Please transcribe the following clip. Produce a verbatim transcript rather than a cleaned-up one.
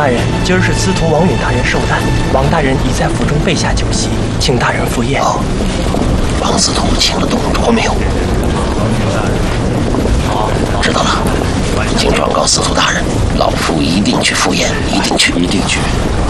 人，今儿是司徒王允大人寿诞，王大人已在府中备下酒席，请大人赴宴。 哦，王司徒请了董卓没有？知道了，请转告司徒大人，老夫一定去赴宴，一定去， 一定去。